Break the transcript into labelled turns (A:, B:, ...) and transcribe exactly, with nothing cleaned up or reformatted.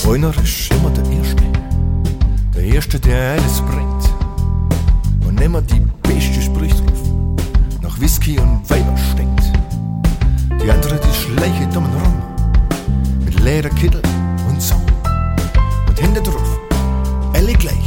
A: Einer ist immer der Erste, der Erste, der alles bringt. Und immer die beste Sprüche drauf, nach Whisky und Weiber stinkt. Die andere, die schleiche dumm rum, mit Lederkittel und so. Und hinter drauf, alle gleich,